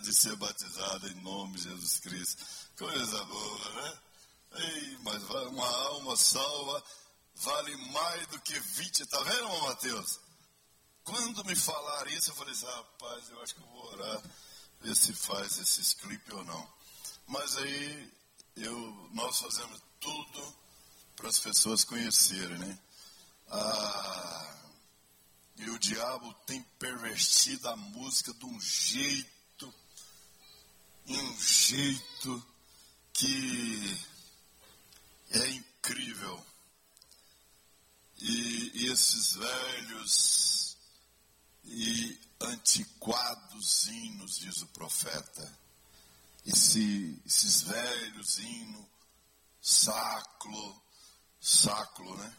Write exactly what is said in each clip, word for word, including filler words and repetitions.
de ser batizado em nome de Jesus Cristo. Coisa boa, né? Ei, mas uma alma salva vale mais do que vinte. Tá vendo, irmão Mateus? Quando me falaram isso, eu falei assim, rapaz, eu acho que eu vou orar, ver se faz esses clipes ou não. Mas aí, eu, nós fazemos tudo para as pessoas conhecerem, né? Ah, e o diabo tem pervertido a música de um jeito, um jeito que é incrível. E, e esses velhos e antiquados hinos, diz o profeta, Esse, esses velhos hinos, sacro, sacro, né?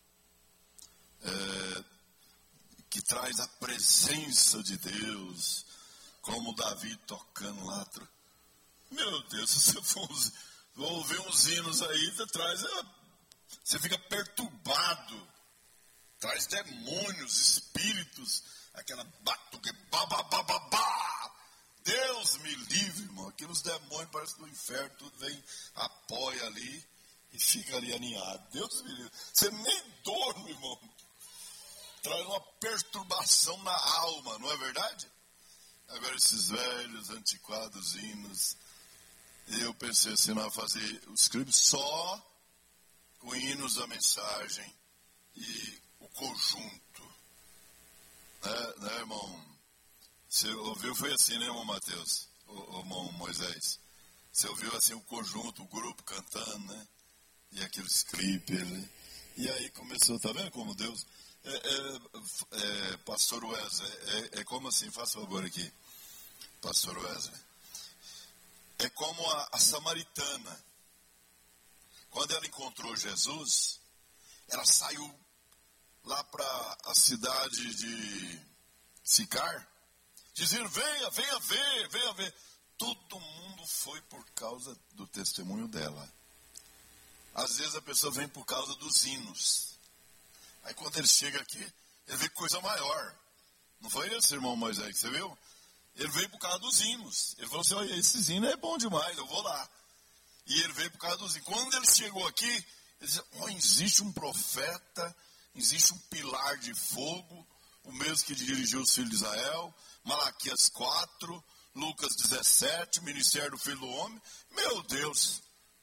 É, que traz a presença de Deus, como Davi tocando lá. Meu Deus, se você for ouvir uns hinos aí, você traz, você fica perturbado, traz demônios, espíritos, aquela batuque, bababababá. Deus me livre, irmão. Aqueles demônios parecem do inferno, tudo vem, apoia ali e fica ali aninhado. Deus me livre. Você nem dorme, irmão. Traz uma perturbação na alma, não é verdade? Agora esses velhos, antiquados hinos, eu pensei assim, nós fazer os clipes só com hinos da mensagem e o conjunto. Né, né irmão? Você ouviu, foi assim, né, irmão Mateus? O irmão Moisés? Você ouviu assim o conjunto, o grupo cantando, né? E aqueles clipes, né? E aí começou, tá vendo como Deus... É, é, é, pastor Wesley, é, é como assim, faça favor aqui, pastor Wesley. É como a, a samaritana. Quando ela encontrou Jesus, ela saiu lá para a cidade de Sicar, dizendo, venha, venha ver, venha ver. Todo mundo foi por causa do testemunho dela. Às vezes a pessoa vem por causa dos hinos. Aí quando ele chega aqui, ele vê coisa maior. Não foi esse, irmão Moisés, que você viu? Ele veio por causa dos hinos. Ele falou assim, olha, esses hinos é bom demais, eu vou lá. E ele veio por causa dos hinos. Quando ele chegou aqui, ele disse, oh, existe um profeta, existe um pilar de fogo, o mesmo que dirigiu os filhos de Israel, Malaquias quatro, Lucas dezessete, Ministério do Filho do Homem. Meu Deus!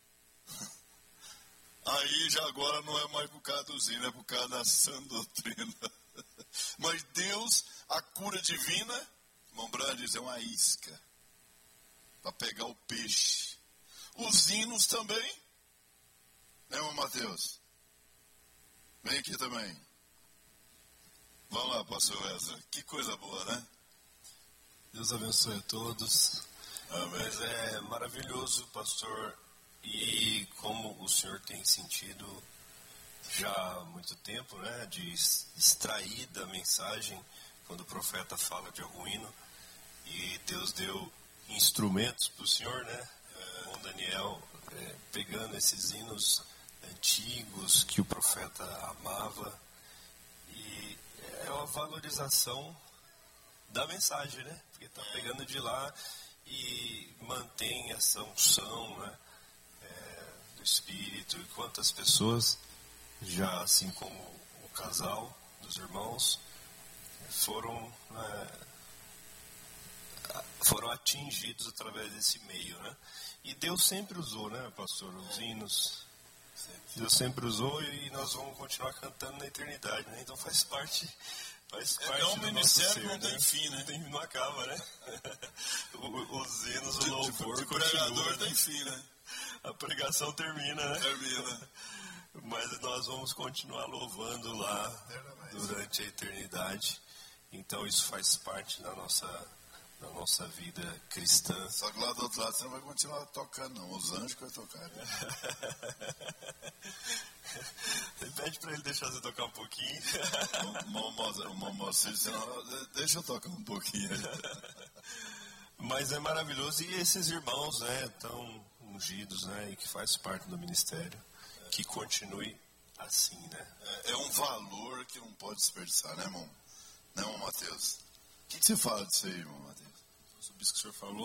Aí já agora não é mais por causa dos hinos, é por causa da sã doutrina. Mas Deus, a cura divina, irmão Brandes, é uma isca para pegar o peixe. Os hinos também, né, irmão Mateus? Vem aqui também. Vamos lá, pastor Wesley. Que coisa boa, né? Deus abençoe a todos. Amém. Mas é maravilhoso, pastor. E como o senhor tem sentido já há muito tempo, né, de extrair da mensagem, quando o profeta fala de algum hino, e Deus deu instrumentos para o senhor, né, com Daniel, é, pegando esses hinos antigos que o profeta amava, e é uma valorização da mensagem, né, porque está pegando de lá e mantém essa unção, né, Espírito, e quantas pessoas já, assim como o casal dos irmãos, foram é, foram atingidos através desse meio, né? E Deus sempre usou, né, pastor, os hinos. Deus sempre usou e nós vamos continuar cantando na eternidade, né? Então faz parte, faz parte é um do ministério nosso ser, que não né? tem fim, né? Não, tem, não acaba, né? Os hinos, o louvor, o pregador tem fim, né? A pregação termina, né? Termina. Mas nós vamos continuar louvando lá durante a eternidade. Então isso faz parte da nossa, da nossa vida cristã. Só que lá do outro lado você não vai continuar tocando, não. Os anjos que vai tocar. Né? Você pede para ele deixar você tocar um pouquinho. Deixa eu tocar um pouquinho. Mas é maravilhoso. E esses irmãos, né, tão ungidos, né, e que faz parte do ministério, que continue assim, né? É, é um valor que não pode desperdiçar, né, irmão? Né, irmão Mateus? O que, que você fala disso aí, irmão Mateus? Sobre isso que o senhor falou.